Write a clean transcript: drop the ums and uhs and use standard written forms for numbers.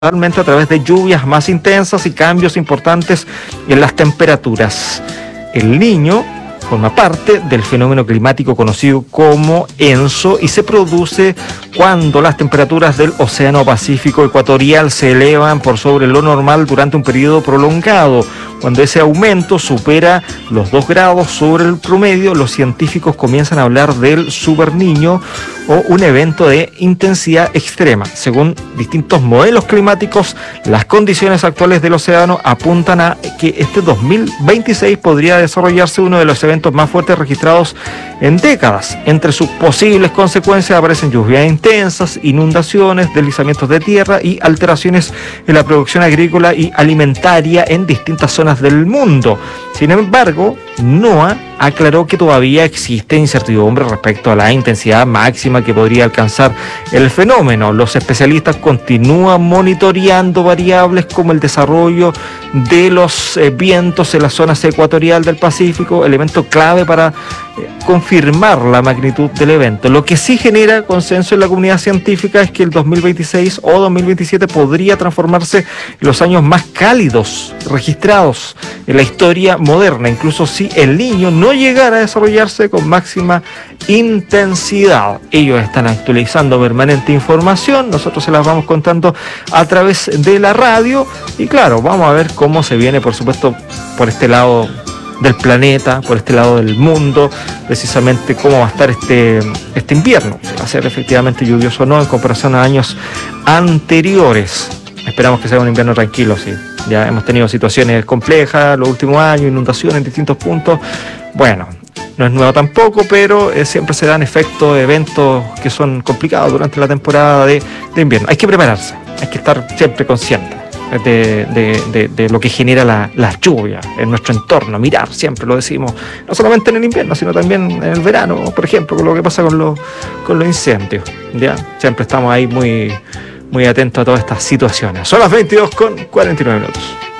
a través de lluvias más intensas y cambios importantes en las temperaturas. El Niño forma parte del fenómeno climático conocido como ENSO y se produce cuando las temperaturas del Océano Pacífico ecuatorial se elevan por sobre lo normal durante un periodo prolongado. Cuando ese aumento supera los 2 grados sobre el promedio, los científicos comienzan a hablar del superniño o un evento de intensidad extrema. Según distintos modelos climáticos, las condiciones actuales del océano apuntan a que este 2026 podría desarrollarse uno de los eventos más fuertes registrados en décadas. Entre sus posibles consecuencias aparecen lluvias intensas, inundaciones, deslizamientos de tierra y alteraciones en la producción agrícola y alimentaria en distintas zonas del mundo. Sin embargo, NOAA aclaró que todavía existe incertidumbre respecto a la intensidad máxima que podría alcanzar el fenómeno. Los especialistas continúan monitoreando variables como el desarrollo de los vientos en la zona ecuatorial del Pacífico, elemento clave para confirmar la magnitud del evento. Lo que sí genera consenso en la comunidad científica es que el 2026 o 2027 podría transformarse en los años más cálidos registrados en la historia moderna, incluso si el Niño no llegara a desarrollarse con máxima intensidad. Ellos están actualizando permanente información, nosotros se las vamos contando a través de la radio y claro, vamos a ver cómo se viene, por supuesto, por este lado del planeta, por este lado del mundo, precisamente cómo va a estar este invierno, si va a ser efectivamente lluvioso o no en comparación a años anteriores. Esperamos que sea un invierno tranquilo, sí. Ya hemos tenido situaciones complejas los últimos años, inundaciones en distintos puntos. Bueno, no es nuevo tampoco, pero siempre se dan efectos, eventos que son complicados durante la temporada de invierno. Hay que prepararse, hay que estar siempre consciente de lo que genera la lluvia en nuestro entorno, mirar, siempre lo decimos, no solamente en el invierno, sino también en el verano, por ejemplo, con lo que pasa con los incendios, ¿ya? Siempre estamos ahí muy atentos a todas estas situaciones. Son las 22:49.